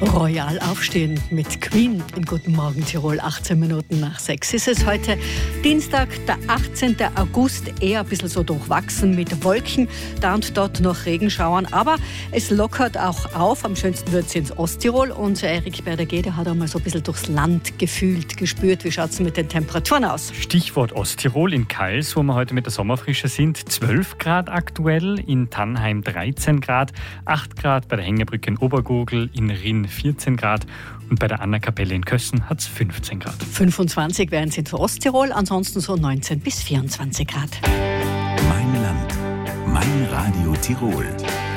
Royal aufstehen mit Queen in Guten Morgen Tirol. 18 Minuten nach 6 ist es heute Dienstag, der 18. August. Eher ein bisschen so durchwachsen mit Wolken, da und dort noch Regenschauern. Aber es lockert auch auf. Am schönsten wird es ins Osttirol. Und Erik Berder-Gede hat einmal so ein bisschen durchs Land gefühlt, gespürt. Wie schaut es mit den Temperaturen aus? Stichwort Osttirol in Kals, wo wir heute mit der Sommerfrische sind. 12 Grad aktuell, in Tannheim 13 Grad, 8 Grad bei der Hängebrücke in Obergurgl, in Rinn 14 Grad und bei der Anna-Kapelle in Kössen hat es 15 Grad. 25 wären es in Osttirol, ansonsten so 19 bis 24 Grad. Mein Land, mein Radio Tirol.